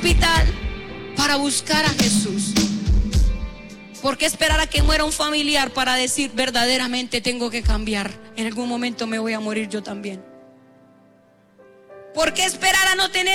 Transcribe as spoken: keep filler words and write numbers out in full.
hospital para buscar a Jesús? ¿Por qué esperar a que muera un familiar para decir verdaderamente tengo que cambiar? En algún momento me voy a morir yo también. ¿Por qué esperar a no tener